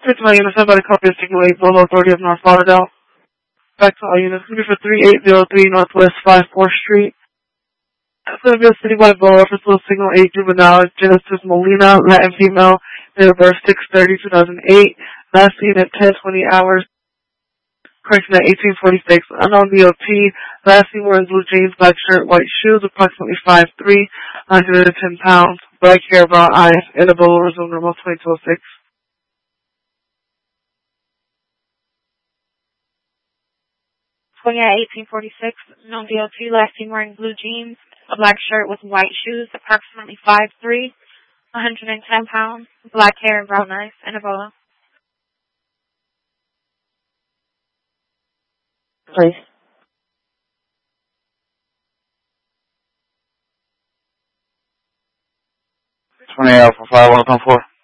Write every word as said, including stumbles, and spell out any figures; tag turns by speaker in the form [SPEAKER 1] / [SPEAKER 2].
[SPEAKER 1] It's my unit, sent by the copy of Signal eight, Bolo Authority of North Lauderdale. Back to all units. It's going to be for thirty-eight oh three Northwest fifty-fourth Street. It's going to be a citywide Bolo for Signal eight, Juvenile, Genesis Molina, Latin female, date of birth six thirty two thousand eight, last seen at ten twenty hours, correction at eighteen forty-six, unknown D O T, last seen wearing blue jeans, black shirt, white shoes, approximately five three, one hundred ten pounds, black hair, brown eyes, and a Bolo resumed normal twenty-two oh six.
[SPEAKER 2] Going at eighteen forty-six, known D O T, last seen wearing blue jeans, a black shirt with white shoes, approximately five three, one hundred ten pounds, black hair, brown eyes, and a Bolo.
[SPEAKER 3] Please.
[SPEAKER 4] twenty Alpha five, one come four.